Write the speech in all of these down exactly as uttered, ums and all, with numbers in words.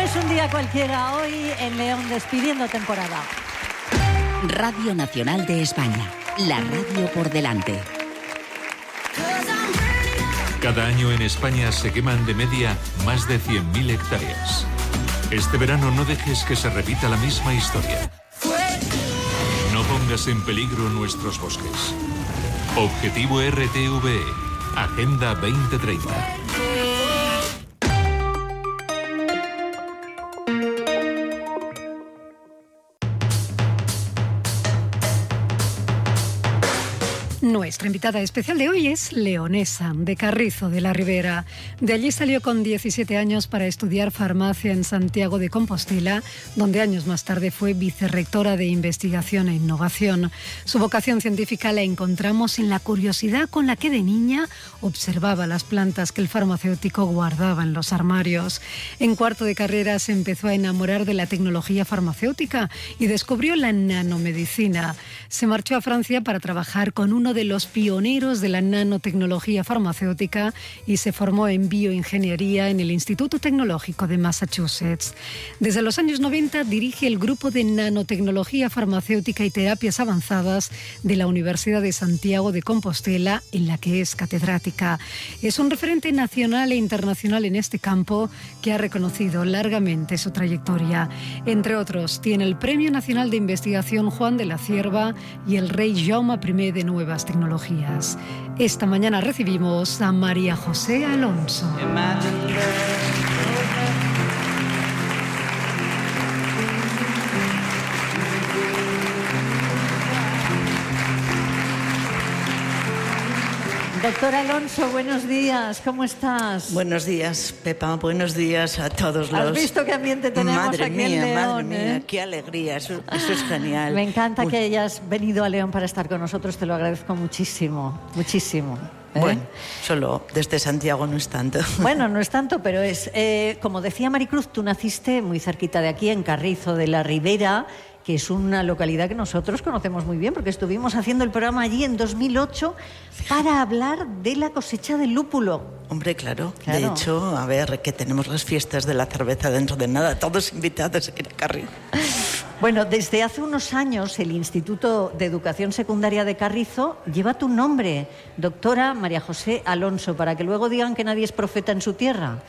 es un día cualquiera hoy en León, despidiendo temporada. Radio Nacional de España, la radio por delante. Cada año en España se queman de media más de cien mil hectáreas. Este verano no dejes que se repita la misma historia. No pongas en peligro nuestros bosques. Objetivo R T V E, Agenda veinte treinta. Nuestra invitada especial de hoy es leonesa, de Carrizo de la Ribera. De allí salió con diecisiete años para estudiar farmacia en Santiago de Compostela, donde años más tarde fue vicerrectora de Investigación e Innovación. Su vocación científica la encontramos en la curiosidad con la que de niña observaba las plantas que el farmacéutico guardaba en los armarios. En cuarto de carrera se empezó a enamorar de la tecnología farmacéutica y descubrió la nanomedicina. Se marchó a Francia para trabajar con uno de los pioneros de la nanotecnología farmacéutica y se formó en bioingeniería en el Instituto Tecnológico de Massachusetts. Desde los años noventa dirige el grupo de nanotecnología farmacéutica y terapias avanzadas de la Universidad de Santiago de Compostela, en la que es catedrática. Es un referente nacional e internacional en este campo que ha reconocido largamente su trayectoria. Entre otros, tiene el Premio Nacional de Investigación Juan de la Cierva y el Rey Jaume I de Nuevas Tecnologías. Esta mañana recibimos a María José Alonso. Doctora Alonso, buenos días, ¿cómo estás? Buenos días, Pepa, buenos días a todos los... ¿Has visto qué ambiente tenemos madre aquí mía, en León? Madre mía, ¿eh? qué alegría, eso, eso es genial. Me encanta Uy. que hayas venido a León para estar con nosotros, te lo agradezco muchísimo, muchísimo. ¿eh? Bueno, solo desde Santiago no es tanto. Bueno, no es tanto, pero es... Eh, como decía Maricruz, tú naciste muy cerquita de aquí, en Carrizo de la Ribera, que es una localidad que nosotros conocemos muy bien, porque estuvimos haciendo el programa allí en dos mil ocho para hablar de la cosecha del lúpulo. Hombre, claro. Claro. De hecho, a ver, que tenemos las fiestas de la cerveza dentro de nada, todos invitados a ir a Carrizo. Bueno, desde hace unos años el Instituto de Educación Secundaria de Carrizo lleva tu nombre, doctora María José Alonso, para que luego digan que nadie es profeta en su tierra.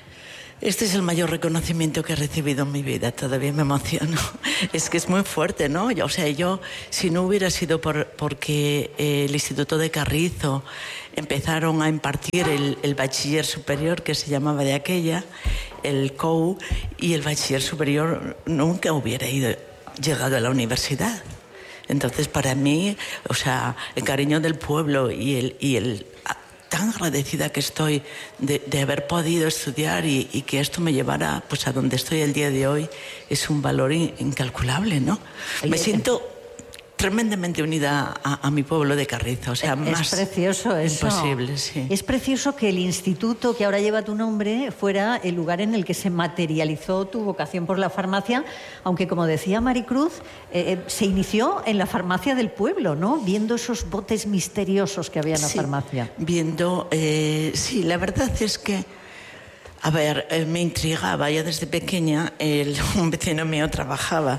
Este es el mayor reconocimiento que he recibido en mi vida, todavía me emociono. Es que es muy fuerte, ¿no? O sea, yo, si no hubiera sido por, porque eh, el Instituto de Carrizo empezaron a impartir el, el bachiller superior, que se llamaba de aquella, el C O U, y el bachiller superior nunca hubiera ido, llegado a la universidad. Entonces, para mí, o sea, el cariño del pueblo y el... Y el tan agradecida que estoy de, de haber podido estudiar y, y que esto me llevara pues a donde estoy el día de hoy, es un valor in, incalculable, ¿no? Me siento tremendamente unida a, a mi pueblo de Carrizo, o sea, es más precioso eso. Imposible, sí. Es precioso que el instituto que ahora lleva tu nombre fuera el lugar en el que se materializó tu vocación por la farmacia, aunque como decía Maricruz, eh, se inició en la farmacia del pueblo, ¿no? Viendo esos botes misteriosos que había en la Sí, farmacia. Viendo, eh, sí, la verdad es que, a ver, eh, me intrigaba, ya desde pequeña, el, un vecino mío trabajaba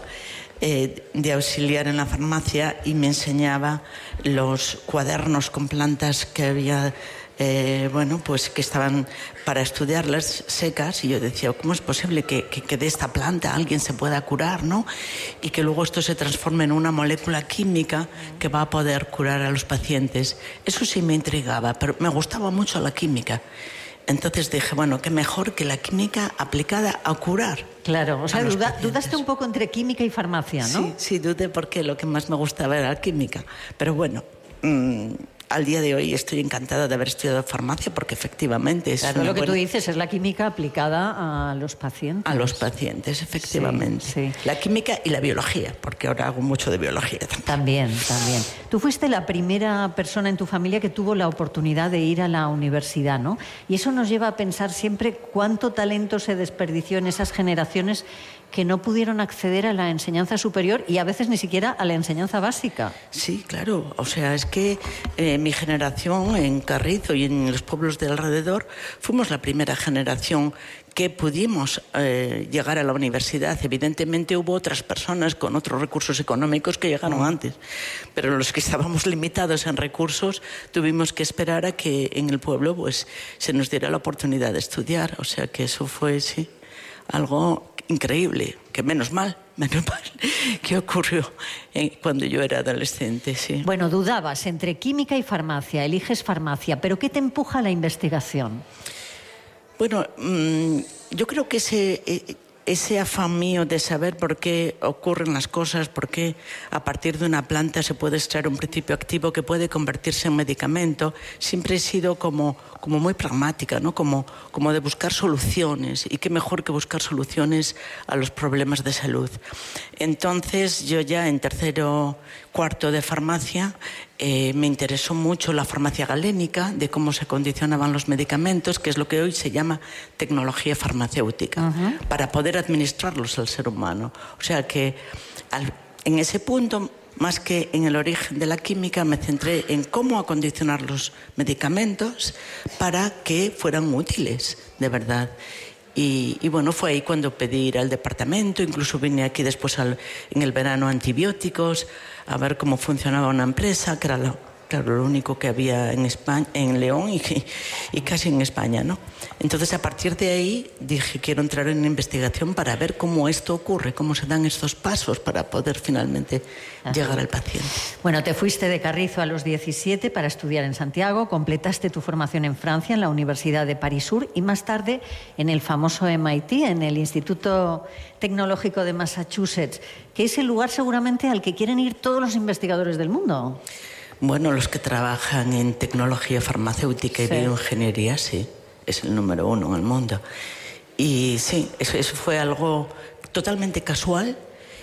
Eh, de auxiliar en la farmacia y me enseñaba los cuadernos con plantas que había, eh, bueno, pues que estaban para estudiarlas secas, y yo decía, ¿cómo es posible que, que, que de esta planta alguien se pueda curar, ¿no? Y que luego esto se transforme en una molécula química que va a poder curar a los pacientes. Eso sí me intrigaba, pero me gustaba mucho la química. Entonces dije, bueno, qué mejor que la química aplicada a curar. Claro, o sea, duda, pacientes. dudaste un poco entre química y farmacia, ¿no? Sí, sí, dudé porque lo que más me gustaba era la química. Pero bueno, mmm, al día de hoy estoy encantada de haber estudiado farmacia porque efectivamente es Claro, una lo que buena... tú dices es la química aplicada a los pacientes. A los pacientes, efectivamente. Sí, sí. La química y la biología, porque ahora hago mucho de biología también. También, también. Tú fuiste la primera persona en tu familia que tuvo la oportunidad de ir a la universidad, ¿no? Y eso nos lleva a pensar siempre cuánto talento se desperdició en esas generaciones que no pudieron acceder a la enseñanza superior y a veces ni siquiera a la enseñanza básica. Sí, claro. O sea, es que eh, en mi generación, en Carrizo y en los pueblos de alrededor, fuimos la primera generación que pudimos eh, llegar a la universidad. Evidentemente hubo otras personas con otros recursos económicos que llegaron antes, pero los que estábamos limitados en recursos tuvimos que esperar a que en el pueblo pues, se nos diera la oportunidad de estudiar. O sea que eso fue, sí, algo increíble, que menos mal, menos mal, que ocurrió eh, cuando yo era adolescente, sí. Bueno, dudabas entre química y farmacia, eliges farmacia, pero ¿qué te empuja a la investigación? Bueno, mmm, yo creo que ese, ese afán mío de saber por qué ocurren las cosas, por qué a partir de una planta se puede extraer un principio activo que puede convertirse en medicamento, siempre he sido como, como muy pragmática, ¿no? Como, como de buscar soluciones, y qué mejor que buscar soluciones a los problemas de salud. Entonces yo ya en tercero, cuarto de farmacia eh, me interesó mucho la farmacia galénica, de cómo se condicionaban los medicamentos, que es lo que hoy se llama tecnología farmacéutica, uh-huh. para poder administrarlos al ser humano. O sea que al, en ese punto, más que en el origen de la química, me centré en cómo acondicionar los medicamentos para que fueran útiles, de verdad. Y, y bueno, fue ahí cuando pedí ir al departamento, incluso vine aquí después al, en el verano a antibióticos, a ver cómo funcionaba una empresa, que era lo, claro, lo único que había en España, en León y, y casi en España, ¿no? Entonces, a partir de ahí dije, quiero entrar en investigación para ver cómo esto ocurre, cómo se dan estos pasos para poder finalmente Ajá. llegar al paciente. Bueno, te fuiste de Carrizo a los diecisiete para estudiar en Santiago, completaste tu formación en Francia, en la Universidad de París Sur, y más tarde en el famoso M I T, en el Instituto Tecnológico de Massachusetts, que es el lugar seguramente al que quieren ir todos los investigadores del mundo. Bueno, los que trabajan en tecnología farmacéutica y sí. bioingeniería, sí, es el número uno en el mundo. Y sí, eso, eso fue algo totalmente casual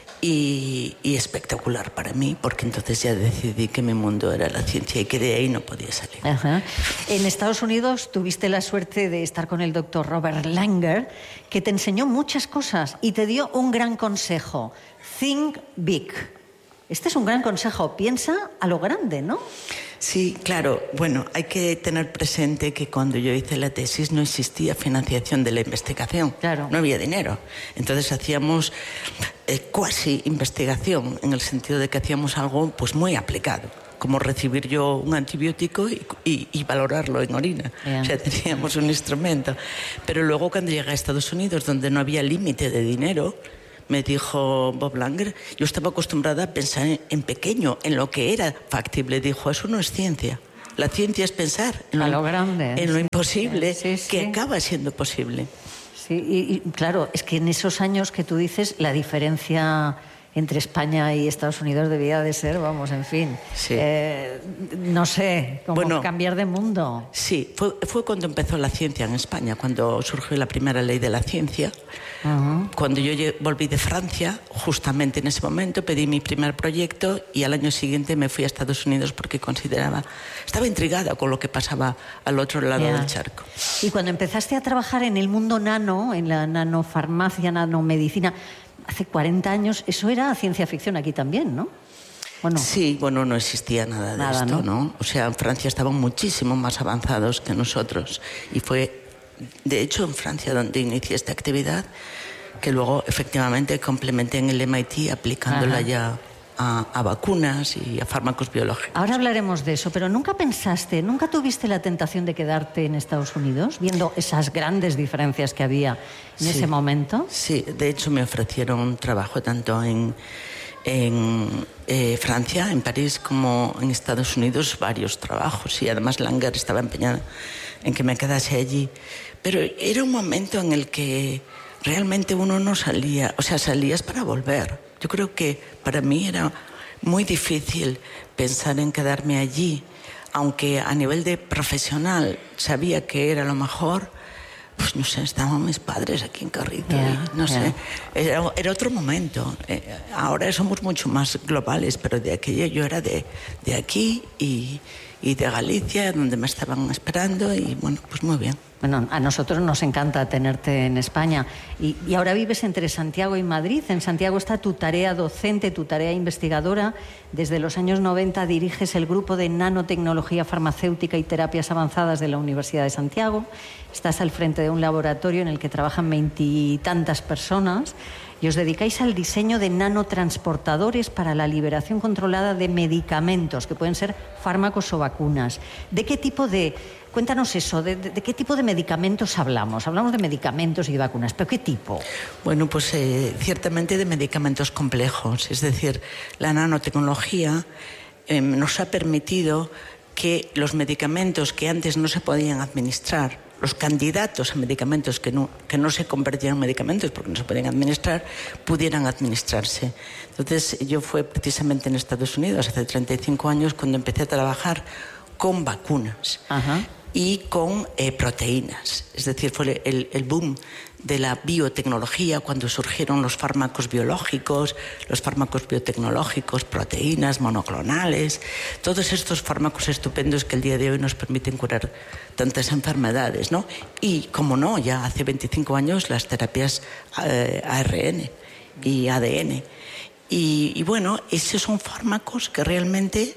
y, y espectacular para mí, porque entonces ya decidí que mi mundo era la ciencia y que de ahí no podía salir. Ajá. En Estados Unidos tuviste la suerte de estar con el doctor Robert Langer, que te enseñó muchas cosas y te dio un gran consejo: think big. Este es un gran consejo, piensa a lo grande, ¿no? Sí, claro. Bueno, hay que tener presente que cuando yo hice la tesis no existía financiación de la investigación. Claro. No había dinero. Entonces hacíamos eh, cuasi investigación, en el sentido de que hacíamos algo pues muy aplicado, como recibir yo un antibiótico y, y, y valorarlo en orina. Yeah. O sea, teníamos un instrumento. Pero luego cuando llegué a Estados Unidos, donde no había límite de dinero, me dijo Bob Langer, yo estaba acostumbrada a pensar en, en pequeño, en lo que era factible. Dijo, eso no es ciencia. La ciencia es pensar en lo, a lo grande, en sí. lo imposible, sí, sí. que acaba siendo posible. Sí, y, y claro, es que en esos años que tú dices, la diferencia entre España y Estados Unidos debía de ser, vamos, en fin, sí. eh, no sé, como bueno, cambiar de mundo. Sí, fue, fue cuando empezó la ciencia en España, cuando surgió la primera ley de la ciencia. Uh-huh. Cuando yo volví de Francia, justamente en ese momento pedí mi primer proyecto y al año siguiente me fui a Estados Unidos porque consideraba, estaba intrigada con lo que pasaba al otro lado yeah. del charco. Y cuando empezaste a trabajar en el mundo nano, en la nanofarmacia, nanomedicina, hace cuarenta años, eso era ciencia ficción aquí también, ¿no? ¿O no? Sí, bueno, no existía nada de nada, esto, ¿no? ¿no? O sea, en Francia estaban muchísimo más avanzados que nosotros. Y fue, de hecho, en Francia donde inicié esta actividad, que luego, efectivamente, complementé en el M I T aplicándola Ajá. ya a, a vacunas y a fármacos biológicos. Ahora hablaremos de eso, pero ¿nunca pensaste, nunca tuviste la tentación de quedarte en Estados Unidos, viendo esas grandes diferencias que había en sí, ese momento? Sí, de hecho me ofrecieron trabajo tanto en, en eh, Francia, en París, como en Estados Unidos, varios trabajos, y además Langer estaba empeñado en que me quedase allí. Pero era un momento en el que realmente uno no salía, o sea, salías para volver. Yo creo que para mí era muy difícil pensar en quedarme allí, aunque a nivel de profesional sabía que era lo mejor. Pues no sé, estaban mis padres aquí en Carrizo, yeah, y no yeah. sé, era, era otro momento. Eh, ahora somos mucho más globales, pero de aquella yo era de, de aquí y, y de Galicia, donde me estaban esperando, y bueno, pues muy bien. Bueno, a nosotros nos encanta tenerte en España. Y, y ahora vives entre Santiago y Madrid. En Santiago está tu tarea docente, tu tarea investigadora. Desde los años noventa diriges el grupo de nanotecnología farmacéutica y terapias avanzadas de la Universidad de Santiago. Estás al frente de un laboratorio en el que trabajan veintitantas personas y os dedicáis al diseño de nanotransportadores para la liberación controlada de medicamentos, que pueden ser fármacos o vacunas. ¿De qué tipo de... Cuéntanos eso, ¿de, de, de qué tipo de medicamentos hablamos? Hablamos de medicamentos y de vacunas, ¿pero qué tipo? Bueno, pues eh, ciertamente de medicamentos complejos. Es decir, la nanotecnología eh, nos ha permitido que los medicamentos que antes no se podían administrar, los candidatos a medicamentos que no, que no se convertían en medicamentos porque no se podían administrar, pudieran administrarse. Entonces, yo fue precisamente en Estados Unidos hace treinta y cinco años cuando empecé a trabajar con vacunas. Ajá. Y con eh, proteínas. Es decir, fue el, el boom de la biotecnología cuando surgieron los fármacos biológicos, los fármacos biotecnológicos, proteínas, monoclonales, todos estos fármacos estupendos que el día de hoy nos permiten curar tantas enfermedades, ¿no? Y, como no, ya hace veinticinco años las terapias eh, A R N y A D N. Y, y bueno, esos son fármacos que realmente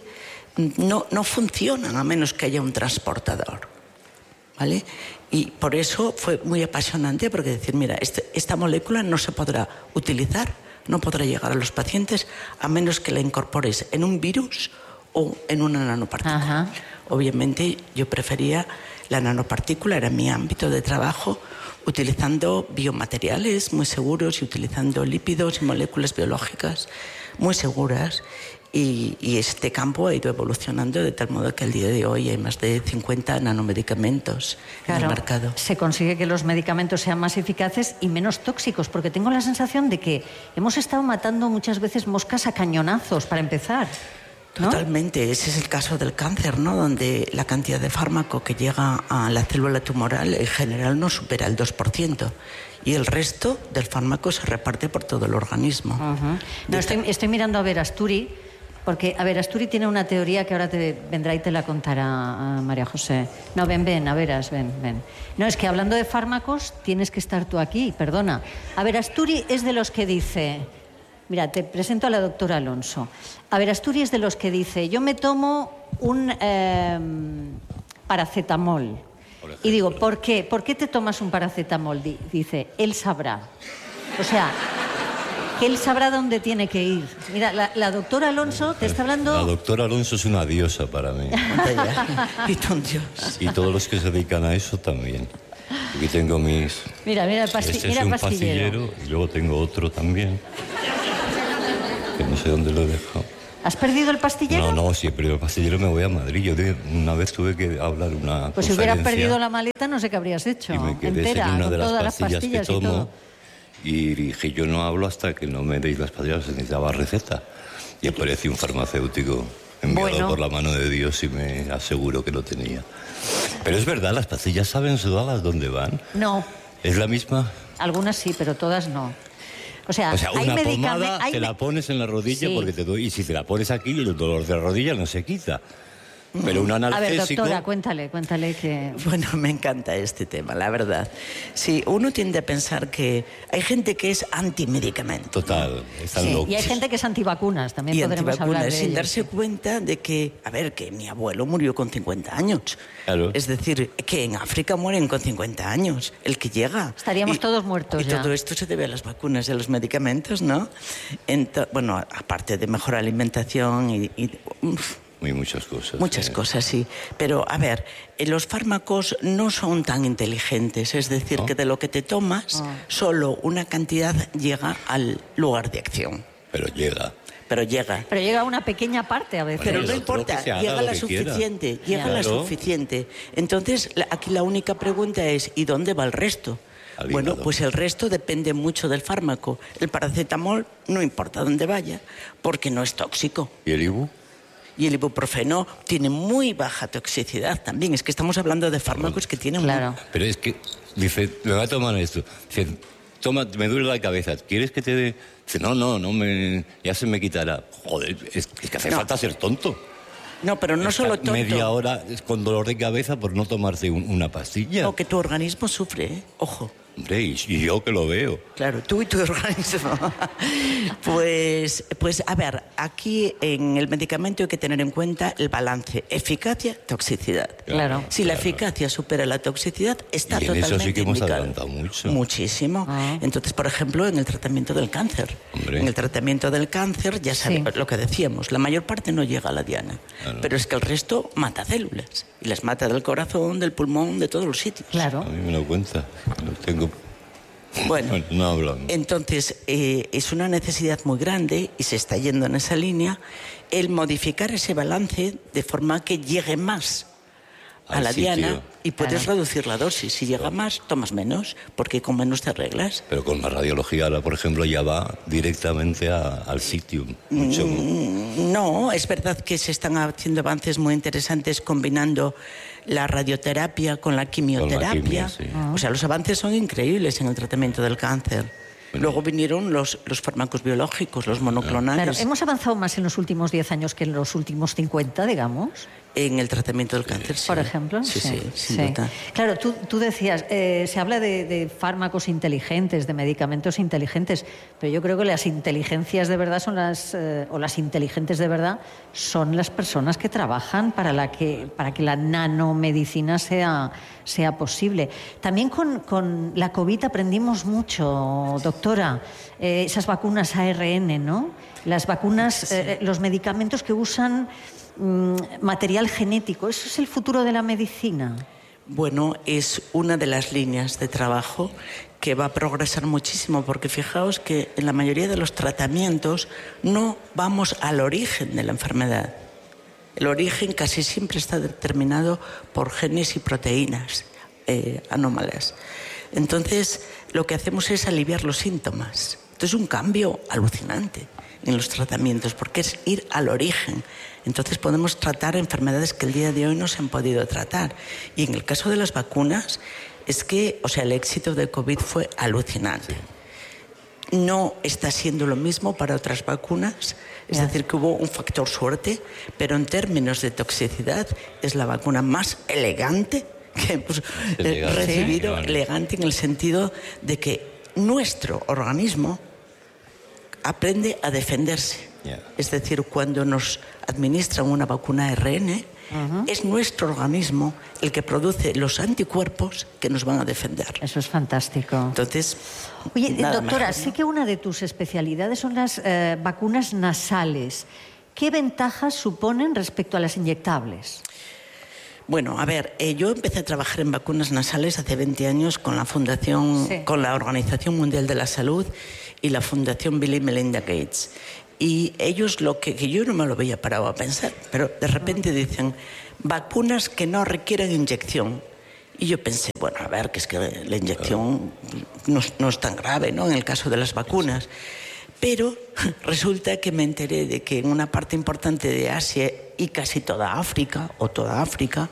No, no funcionan a menos que haya un transportador, ¿vale? Y por eso fue muy apasionante, porque decir, mira, este, esta molécula no se podrá utilizar, no podrá llegar a los pacientes a menos que la incorpores en un virus o en una nanopartícula. Ajá. Obviamente yo prefería la nanopartícula, era mi ámbito de trabajo, utilizando biomateriales muy seguros y utilizando lípidos y moléculas biológicas muy seguras. Y, y este campo ha ido evolucionando de tal modo que al día de hoy hay más de cincuenta nanomedicamentos claro, en el mercado. Se consigue que los medicamentos sean más eficaces y menos tóxicos, porque tengo la sensación de que hemos estado matando muchas veces moscas a cañonazos, para empezar, ¿no? Totalmente, ese es el caso del cáncer, ¿no? Donde la cantidad de fármaco que llega a la célula tumoral en general no supera el dos por ciento. Y el resto del fármaco se reparte por todo el organismo. Uh-huh. No, estoy, estoy mirando a Verasturi, porque, a ver, Asturi tiene una teoría que ahora te vendrá y te la contará a María José. No, ven, ven, a veras, ven, ven. No, es que hablando de fármacos, tienes que estar tú aquí, perdona. A ver, Asturi es de los que dice... Mira, te presento a la doctora Alonso. A ver, Asturi es de los que dice, yo me tomo un eh, paracetamol. Y digo, ¿por qué? ¿Por qué te tomas un paracetamol? Dice, él sabrá. O sea... que él sabrá dónde tiene que ir. Mira, la, la doctora Alonso te está hablando... La doctora Alonso es una diosa para mí. Y ton Dios. Y todos los que se dedican a eso también. Aquí tengo mis... Mira, mira, pasti este mira es un pastillero. pastillero y luego tengo otro también. Que no sé dónde lo he dejado. ¿Has perdido el pastillero? No, no, si he perdido el pastillero me voy a Madrid. Yo de, una vez tuve que hablar una Pues si hubieras perdido la maleta, no sé qué habrías hecho. Y me quedé entera, sin una de con las todas pastillas, las pastillas que tomo. Y todo. Y dije, yo no hablo hasta que no me deis las pastillas, se necesitaba receta. Y apareció un farmacéutico enviado bueno. por la mano de Dios y me aseguró que lo tenía. Pero es verdad, ¿las pastillas saben todas dónde van? No. ¿Es la misma? Algunas sí, pero todas no. O sea, o sea hay una pomada hay te la pones en la rodilla sí. porque te doy... Y si te la pones aquí, el dolor de la rodilla no se quita. Pero un analgésico... A ver, doctora, cuéntale, cuéntale que... Bueno, me encanta este tema, la verdad. Sí, uno tiende a pensar que hay gente que es antimedicamento. Total, están sí, locos. Y hay gente que es antivacunas, también y podremos hablar de sin ellos. darse cuenta de que, a ver, que mi abuelo murió con cincuenta años. Claro. Es decir, que en África mueren con cincuenta años, el que llega. Estaríamos y, todos muertos y ya. Y todo esto se debe a las vacunas y a los medicamentos, ¿no? Ento bueno, aparte de mejor alimentación y... y uf, Muy muchas cosas. Muchas eh. cosas, sí. Pero, a ver, los fármacos no son tan inteligentes. Es decir, ¿no? que de lo que te tomas, oh. solo una cantidad llega al lugar de acción. Pero llega. Pero llega. Pero llega una pequeña parte a veces. Pero no importa, llega la suficiente. Quiera. Llega claro. la suficiente. Entonces, aquí la única pregunta es, ¿y dónde va el resto? Bueno, pues el resto depende mucho del fármaco. El paracetamol no importa dónde vaya, porque no es tóxico. ¿Y el ibu? Y el ibuprofeno tiene muy baja toxicidad también. Es que estamos hablando de fármacos que tienen... Claro. Muy... Pero es que, dice, me va a tomar esto. Dice, toma, me duele la cabeza. ¿Quieres que te dé...? Dice, no, no, no, me, ya se me quitará. Joder, es, es que hace no. falta ser tonto. No, pero no solo tonto. Media hora con dolor de cabeza por no tomarse un, una pastilla. O que tu organismo sufre, ¿eh? Ojo. Hombre, y yo que lo veo. Claro, tú y tu organismo. pues, pues, a ver, aquí en el medicamento hay que tener en cuenta el balance eficacia-toxicidad. Claro. Si la claro. eficacia supera la toxicidad, está y en totalmente eso sí que hemos indicado. adelantado mucho. Muchísimo. Ah. Entonces, por ejemplo, en el tratamiento del cáncer. Hombre. En el tratamiento del cáncer, ya sabemos Sí. lo que decíamos, la mayor parte no llega a la diana. Claro. Pero es que el resto mata células. Y las mata del corazón, del pulmón, de todos los sitios. Claro. A mí me lo cuenta. Lo tengo... Bueno, Bueno, no hablamos. entonces eh, es una necesidad muy grande y se está yendo en esa línea el modificar ese balance de forma que llegue más a Al la sitio. diana y puedes Claro. reducir la dosis. Si llega más, tomas menos, porque con menos te arreglas. Pero con la radiología ahora, por ejemplo, ya va directamente a- al sitio. Mucho. Mm, No, es verdad que se están haciendo avances muy interesantes combinando la radioterapia con la quimioterapia. quimio, sí. O sea, los avances son increíbles en el tratamiento del cáncer. Luego vinieron los, los fármacos biológicos, los monoclonales. Claro, hemos avanzado más en los últimos diez años que en los últimos cincuenta, digamos. En el tratamiento del cáncer, sí. Por ejemplo. Sí, sí, sin sí. duda. Claro, tú, tú decías, eh, se habla de, de fármacos inteligentes, de medicamentos inteligentes, pero yo creo que las inteligencias de verdad son las, eh, o las inteligentes de verdad, son las personas que trabajan para, la que, para que la nanomedicina sea, sea posible. También con, con la COVID aprendimos mucho, doctora, eh, esas vacunas A R N, ¿no? Las vacunas, eh, los medicamentos que usan material genético. ¿Eso es el futuro de la medicina? Bueno, es una de las líneas de trabajo que va a progresar muchísimo, porque fijaos que en la mayoría de los tratamientos no vamos al origen de la enfermedad. El origen casi siempre está determinado por genes y proteínas eh, anómalas. Entonces, lo que hacemos es aliviar los síntomas. Esto es un cambio alucinante en los tratamientos, porque es ir al origen. Entonces podemos tratar enfermedades que el día de hoy no se han podido tratar. Y en el caso de las vacunas, es que, o sea, el éxito de COVID fue alucinante. No está siendo lo mismo para otras vacunas, es Ya. decir, que hubo un factor suerte, pero en términos de toxicidad es la vacuna más elegante que hemos Elegante. recibido, Sí. elegante en el sentido de que nuestro organismo aprende a defenderse. Yeah. Es decir, cuando nos administran una vacuna A R N, uh-huh. es nuestro organismo el que produce los anticuerpos que nos van a defender. Eso es fantástico. Entonces, Oye, nada doctora, mejor, ¿no? sé que una de tus especialidades son las eh, vacunas nasales. ¿Qué ventajas suponen respecto a las inyectables? Bueno, a ver, eh, yo empecé a trabajar en vacunas nasales hace veinte años con la Fundación, Sí. con la Organización Mundial de la Salud y la Fundación Bill y Melinda Gates. Y ellos, lo que, que yo no me lo había parado a pensar, pero de repente dicen, vacunas que no requieren inyección. Y yo pensé, bueno, a ver, que es que la inyección no, no es tan grave, ¿no?, en el caso de las vacunas. Pero resulta que me enteré de que en una parte importante de Asia y casi toda África, o toda África,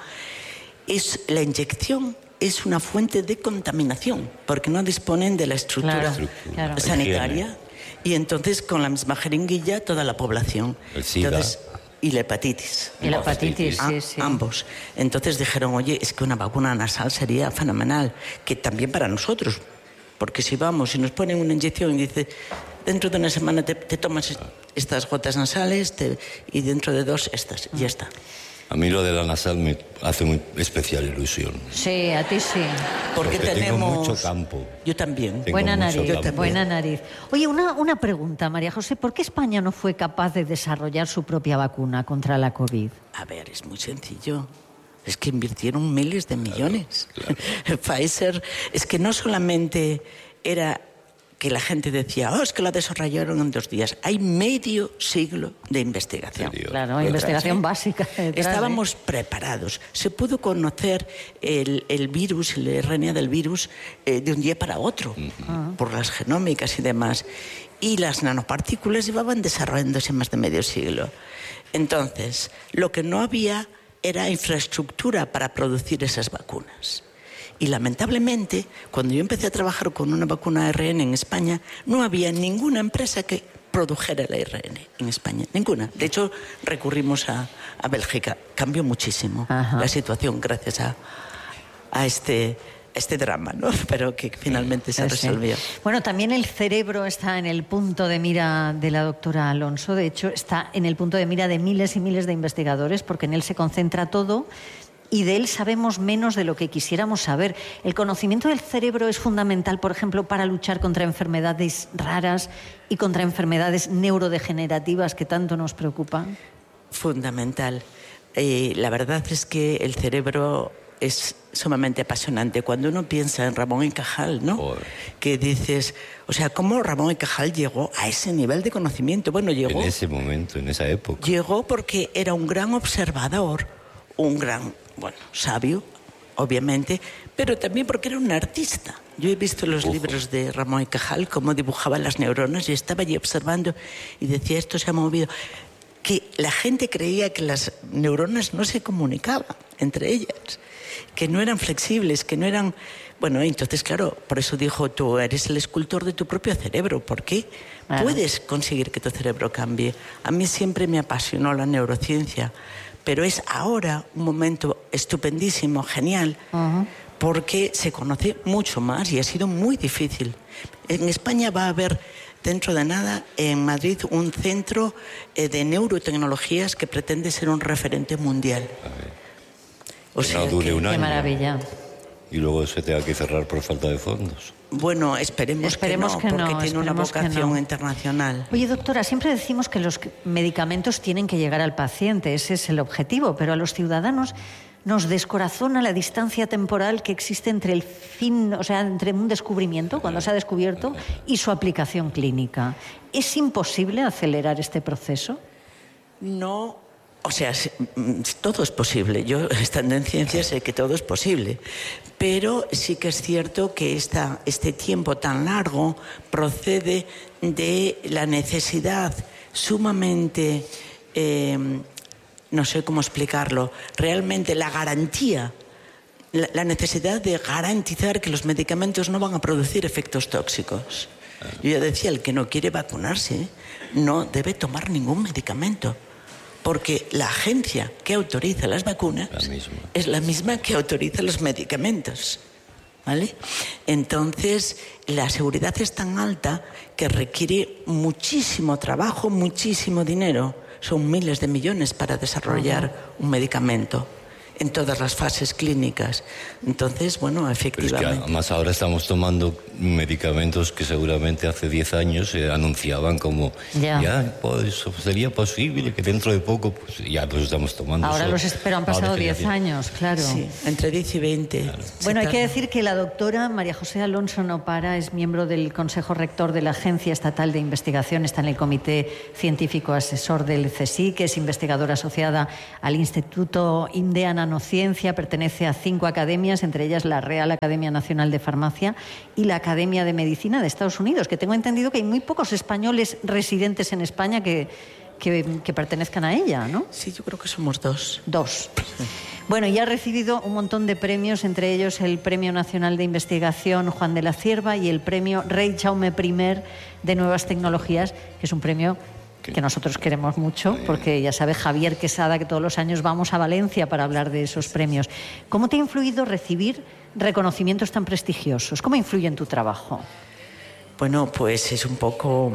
es, la inyección es una fuente de contaminación, porque no disponen de la estructura Claro, claro. sanitaria. Y entonces con la misma jeringuilla toda la población. El SIDA. Entonces, y la hepatitis. Y la hepatitis, Ah, sí, sí. Ambos. Entonces dijeron, oye, es que una vacuna nasal sería fenomenal, que también para nosotros, porque si vamos y nos ponen una inyección y dice, dentro de una semana te, te tomas estas gotas nasales te, y dentro de dos estas, y ya está. A mí lo de la nasal me hace muy especial ilusión. Sí, a ti sí. Porque, Porque tengo tenemos mucho campo. Yo también. Tengo Buena mucho nariz, campo. buena nariz. Oye, una, una pregunta, María José. ¿Por qué España no fue capaz de desarrollar su propia vacuna contra la COVID? A ver, es muy sencillo. Es que invirtieron miles de millones. Pfizer, es que no solamente era que la gente decía, oh, es que la desarrollaron en dos días. Hay medio siglo de investigación. Serio. Claro, Detrás, investigación ¿eh? básica. detrás, Estábamos ¿eh? preparados. Se pudo conocer el, el virus, el R N A del virus, eh, de un día para otro, uh-huh. por las genómicas y demás. Y las nanopartículas llevaban desarrollándose más de medio siglo. Entonces, lo que no había era infraestructura para producir esas vacunas. Y lamentablemente, cuando yo empecé a trabajar con una vacuna A R N en España, no había ninguna empresa que produjera el A R N en España. Ninguna. De hecho, recurrimos a, a Bélgica. Cambió muchísimo Ajá. la situación gracias a, a este... este drama, ¿no? Pero que finalmente se resolvió. Sí. Bueno, también el cerebro está en el punto de mira de la doctora Alonso. De hecho, está en el punto de mira de miles y miles de investigadores, porque en él se concentra todo y de él sabemos menos de lo que quisiéramos saber. El conocimiento del cerebro es fundamental, por ejemplo, para luchar contra enfermedades raras y contra enfermedades neurodegenerativas que tanto nos preocupan. Fundamental. Eh, la verdad es que el cerebro es sumamente apasionante. Cuando uno piensa en Ramón y Cajal, ¿no? Joder. Que dices, o sea, ¿cómo Ramón y Cajal llegó a ese nivel de conocimiento? Bueno, llegó... En ese momento, en esa época. Llegó porque era un gran observador, un gran, bueno, sabio, obviamente, pero también porque era un artista. Yo he visto los Ojo. libros de Ramón y Cajal, cómo dibujaba las neuronas, y estaba allí observando y decía, esto se ha movido. Que la gente creía que las neuronas no se comunicaban entre ellas, que no eran flexibles, que no eran... Bueno, entonces, claro, por eso dijo, tú eres el escultor de tu propio cerebro. ¿Por qué? Claro. Puedes conseguir que tu cerebro cambie. A mí siempre me apasionó la neurociencia, pero es ahora un momento estupendísimo, genial, uh-huh. porque se conoce mucho más y ha sido muy difícil. En España va a haber, dentro de nada, en Madrid, un centro eh, de neurotecnologías que pretende ser un referente mundial. O sea, no dure que, un año. Qué maravilla. Y luego se tenga que cerrar por falta de fondos. Bueno, esperemos, esperemos que no, que porque no, tiene una vocación no. internacional. Oye, doctora, siempre decimos que los medicamentos tienen que llegar al paciente, ese es el objetivo, pero a los ciudadanos nos descorazona la distancia temporal que existe entre el fin, o sea, entre un descubrimiento, cuando se ha descubierto, y su aplicación clínica. ¿Es imposible acelerar este proceso? No. O sea, todo es posible. Yo, estando en ciencia, sé que todo es posible. Pero sí que es cierto que esta, este tiempo tan largo procede de la necesidad sumamente, eh, no sé cómo explicarlo, realmente la garantía, la, la necesidad de garantizar que los medicamentos no van a producir efectos tóxicos. Yo ya decía, el que no quiere vacunarse no debe tomar ningún medicamento. Porque la agencia que autoriza las vacunas la es la misma que autoriza los medicamentos, ¿vale? Entonces, la seguridad es tan alta que requiere muchísimo trabajo, muchísimo dinero. Son miles de millones para desarrollar un medicamento en todas las fases clínicas. Entonces, bueno, efectivamente... Pero es que además ahora estamos tomando medicamentos que seguramente hace diez años se anunciaban como ya, ya pues, sería posible que dentro de poco pues, ya los estamos tomando. Ahora los pero han pasado diez años, claro. Sí, entre diez y veinte. Claro. Bueno, hay que decir que la doctora María José Alonso Nopara es miembro del Consejo Rector de la Agencia Estatal de Investigación, está en el Comité Científico Asesor del CSIC, es investigadora asociada al Instituto Indea Nanociencia, pertenece a cinco academias, entre ellas la Real Academia Nacional de Farmacia y la Academia de Medicina de Estados Unidos, que tengo entendido que hay muy pocos españoles residentes en España que, que, que pertenezcan a ella, ¿no? Sí, yo creo que somos dos. Dos. Bueno, y ha recibido un montón de premios, entre ellos el Premio Nacional de Investigación Juan de la Cierva y el Premio Rey Jaume primer de Nuevas Tecnologías, que es un premio que nosotros queremos mucho, porque ya sabe Javier Quesada que todos los años vamos a Valencia para hablar de esos premios. ¿Cómo te ha influido recibir reconocimientos tan prestigiosos? ¿Cómo influye en tu trabajo? Bueno, pues es un poco...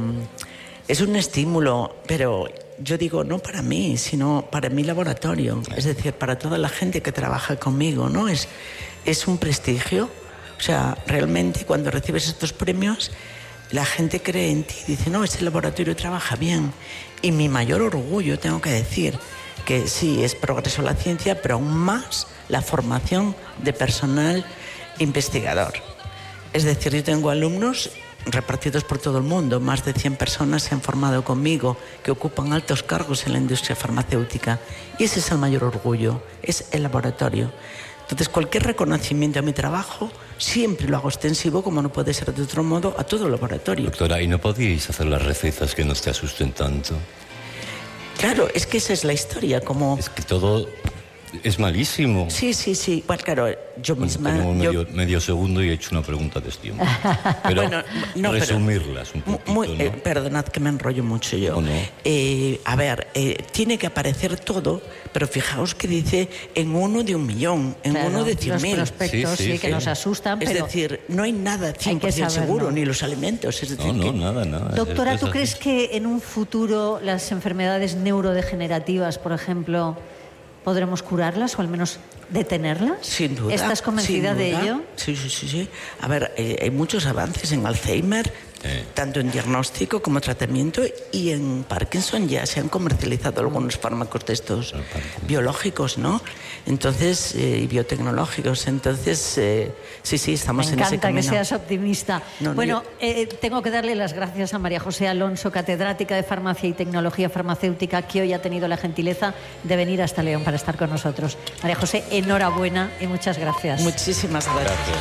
es un estímulo, pero yo digo no para mí, sino para mi laboratorio, es decir, para toda la gente que trabaja conmigo, ¿no? Es, es un prestigio. O sea, realmente cuando recibes estos premios, la gente cree en ti, dice, no, este laboratorio trabaja bien. Y mi mayor orgullo, tengo que decir, que sí, es progreso la ciencia, pero aún más la formación de personal investigador. Es decir, yo tengo alumnos repartidos por todo el mundo, más de cien personas se han formado conmigo, que ocupan altos cargos en la industria farmacéutica. Y ese es el mayor orgullo, es el laboratorio. Entonces, cualquier reconocimiento a mi trabajo siempre lo hago extensivo, como no puede ser de otro modo, a todo el laboratorio. Doctora, ¿y no podíais hacer las recetas que no te asusten tanto? Claro, es que esa es la historia, como... Es que todo es malísimo. Sí, sí, sí. Pues claro, yo misma... Bueno, tenemos medio, yo... medio segundo y he hecho una pregunta de tiempo. Pero bueno, no, resumirlas pero, un poquito, muy, ¿no? eh, perdonad que me enrollo mucho yo. No, no. Eh, a ver, eh, tiene que aparecer todo, pero fijaos que dice en uno de un millón, en claro, uno de cien mil. Los prospectos, sí, sí, sí, que sí. nos asustan, es pero... Es decir, no hay nada cien por ciento seguro, ni los alimentos. Es decir, no, no, que... nada, nada. Doctora, ¿tú crees que en un futuro las enfermedades neurodegenerativas, por ejemplo, podremos curarlas o al menos detenerlas? Sin duda. ¿Estás convencida sin duda. de ello? Sí, sí, sí, sí. A ver, eh, hay muchos avances en Alzheimer, eh. tanto en diagnóstico como tratamiento, y en Parkinson ya se han comercializado algunos fármacos de estos biológicos, ¿no? Entonces, eh, y biotecnológicos. Entonces, eh, sí, sí, estamos en ese camino. Me encanta que seas optimista. No, no, bueno, yo... eh, tengo que darle las gracias a María José Alonso, catedrática de Farmacia y Tecnología Farmacéutica, que hoy ha tenido la gentileza de venir hasta León para estar con nosotros. María José, enhorabuena y muchas gracias. Muchísimas gracias. gracias.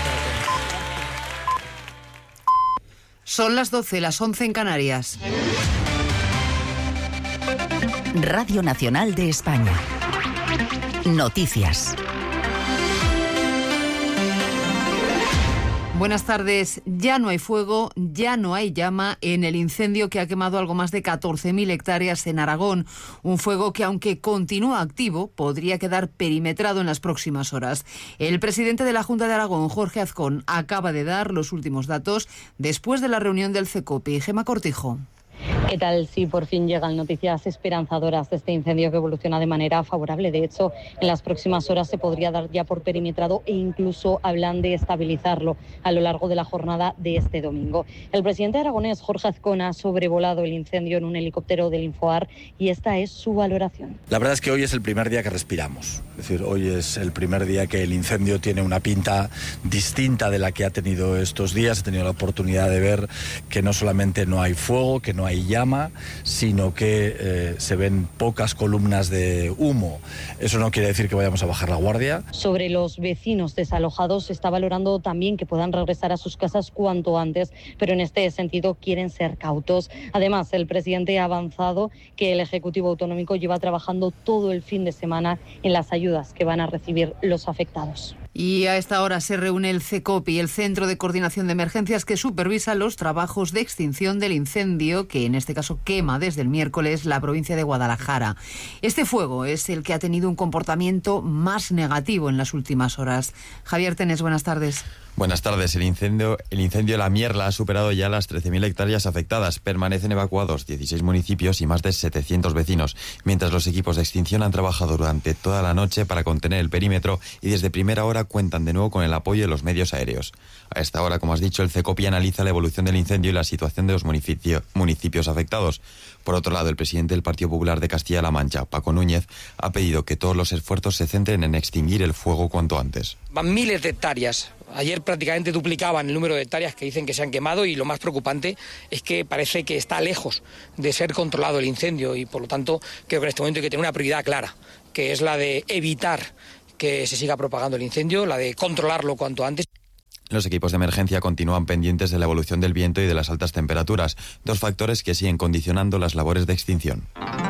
Son las doce, las once en Canarias. Radio Nacional de España. Noticias. Buenas tardes. Ya no hay fuego, ya no hay llama en el incendio que ha quemado algo más de catorce mil hectáreas en Aragón. Un fuego que, aunque continúa activo, podría quedar perimetrado en las próximas horas. El presidente de la Junta de Aragón, Jorge Azcón, acaba de dar los últimos datos después de la reunión del CECOPI. Gemma Cortijo. ¿Qué tal? Sí, por fin llegan noticias esperanzadoras de este incendio que evoluciona de manera favorable. De hecho, en las próximas horas se podría dar ya por perimetrado e incluso hablan de estabilizarlo a lo largo de la jornada de este domingo. El presidente aragonés, Jorge Azcón, ha sobrevolado el incendio en un helicóptero del Infoar y esta es su valoración. La verdad es que hoy es el primer día que respiramos. Es decir, hoy es el primer día que el incendio tiene una pinta distinta de la que ha tenido estos días. He tenido la oportunidad de ver que no solamente no hay fuego, que no hay llama, sino que eh, se ven pocas columnas de humo. Eso no quiere decir que vayamos a bajar la guardia. Sobre los vecinos desalojados, se está valorando también que puedan regresar a sus casas cuanto antes, pero en este sentido quieren ser cautos. Además, el presidente ha avanzado que el Ejecutivo Autonómico lleva trabajando todo el fin de semana en las ayudas que van a recibir los afectados. Y a esta hora se reúne el CECOPI, el Centro de Coordinación de Emergencias, que supervisa los trabajos de extinción del incendio, que en este caso quema desde el miércoles la provincia de Guadalajara. Este fuego es el que ha tenido un comportamiento más negativo en las últimas horas. Javier Tenes, buenas tardes. Buenas tardes. El incendio, el incendio La Mierla ha superado ya las trece mil hectáreas afectadas. Permanecen evacuados dieciséis municipios y más de setecientos vecinos, mientras los equipos de extinción han trabajado durante toda la noche para contener el perímetro y desde primera hora cuentan de nuevo con el apoyo de los medios aéreos. A esta hora, como has dicho, el CECOPI analiza la evolución del incendio y la situación de los municipios, municipios afectados. Por otro lado, el presidente del Partido Popular de Castilla-La Mancha, Paco Núñez, ha pedido que todos los esfuerzos se centren en extinguir el fuego cuanto antes. Van miles de hectáreas. Ayer prácticamente duplicaban el número de hectáreas que dicen que se han quemado y lo más preocupante es que parece que está lejos de ser controlado el incendio y por lo tanto creo que en este momento hay que tener una prioridad clara, que es la de evitar que se siga propagando el incendio, la de controlarlo cuanto antes. Los equipos de emergencia continúan pendientes de la evolución del viento y de las altas temperaturas, dos factores que siguen condicionando las labores de extinción.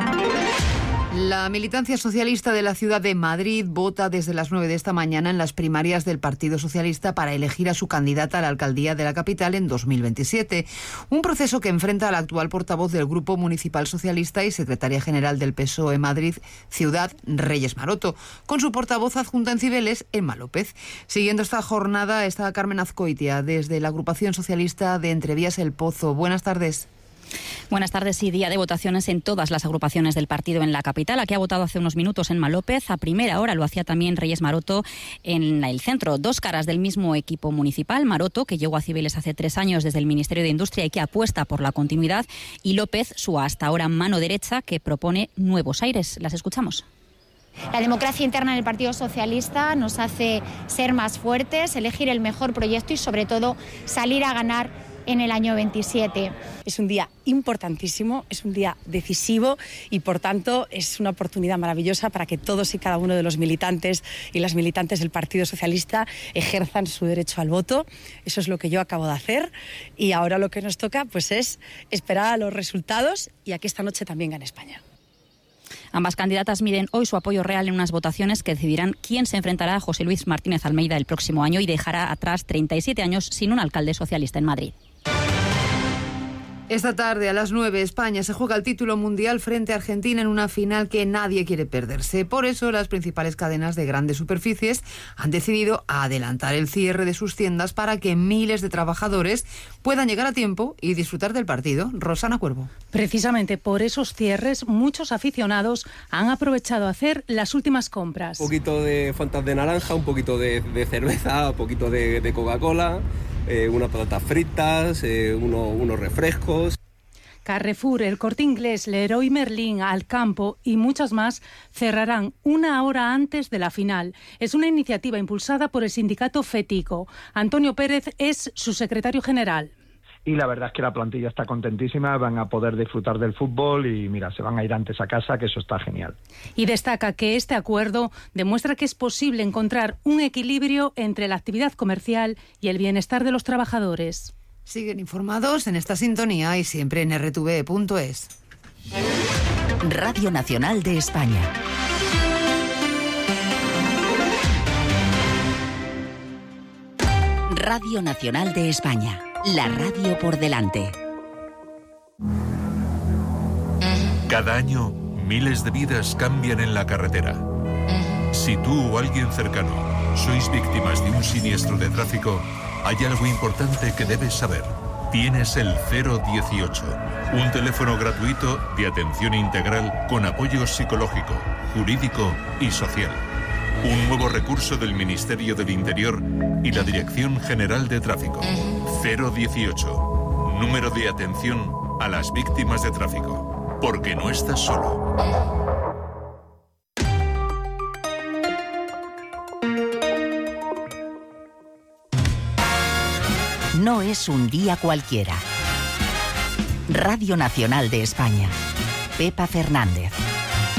La militancia socialista de la ciudad de Madrid vota desde las nueve de esta mañana en las primarias del Partido Socialista para elegir a su candidata a la alcaldía de la capital en dos mil veintisiete. Un proceso que enfrenta al actual portavoz del Grupo Municipal Socialista y secretaria general del P S O E Madrid, Ciudad, Reyes Maroto, con su portavoz adjunta en Cibeles, Emma López. Siguiendo esta jornada está Carmen Azcoitia, desde la agrupación socialista de Entrevías El Pozo. Buenas tardes. Buenas tardes. Sí, día de votaciones en todas las agrupaciones del partido en la capital. Aquí ha votado hace unos minutos Emma López. A primera hora lo hacía también Reyes Maroto en el centro. Dos caras del mismo equipo municipal. Maroto, que llegó a Cibeles hace tres años desde el Ministerio de Industria y que apuesta por la continuidad. Y López, su hasta ahora mano derecha, que propone nuevos aires. Las escuchamos. La democracia interna en el Partido Socialista nos hace ser más fuertes, elegir el mejor proyecto y sobre todo salir a ganar en el año veintisiete. Es un día importantísimo, es un día decisivo y por tanto es una oportunidad maravillosa para que todos y cada uno de los militantes y las militantes del Partido Socialista ejerzan su derecho al voto. Eso es lo que yo acabo de hacer y ahora lo que nos toca pues es esperar a los resultados y a que esta noche también gane España. Ambas candidatas miden hoy su apoyo real en unas votaciones que decidirán quién se enfrentará a José Luis Martínez Almeida el próximo año y dejará atrás treinta y siete años sin un alcalde socialista en Madrid. Esta tarde a las nueve España se juega el título mundial frente a Argentina en una final que nadie quiere perderse. Por eso las principales cadenas de grandes superficies han decidido adelantar el cierre de sus tiendas para que miles de trabajadores puedan llegar a tiempo y disfrutar del partido. Rosana Cuervo. Precisamente por esos cierres muchos aficionados han aprovechado a hacer las últimas compras. Un poquito de Fantas de naranja, un poquito de, de cerveza, un poquito de, de Coca-Cola. Eh, unas patatas fritas, eh, uno, unos refrescos. Carrefour, El Corte Inglés, Leroy Merlin, Alcampo y muchas más cerrarán una hora antes de la final. Es una iniciativa impulsada por el sindicato FETICO. Antonio Pérez es su secretario general. Y la verdad es que la plantilla está contentísima, van a poder disfrutar del fútbol y mira, se van a ir antes a casa, que eso está genial. Y destaca que este acuerdo demuestra que es posible encontrar un equilibrio entre la actividad comercial y el bienestar de los trabajadores. Siguen informados en esta sintonía y siempre en erre te ve punto es. Radio Nacional de España. Radio Nacional de España. La radio por delante. Cada año, miles de vidas cambian en la carretera. Si tú o alguien cercano sois víctimas de un siniestro de tráfico, hay algo importante que debes saber. Tienes el cero dieciocho, un teléfono gratuito de atención integral con apoyo psicológico, jurídico y social. Un nuevo recurso del Ministerio del Interior y la Dirección General de Tráfico. cero dieciocho, número de atención a las víctimas de tráfico. Porque no estás solo. No es un día cualquiera. Radio Nacional de España. Pepa Fernández.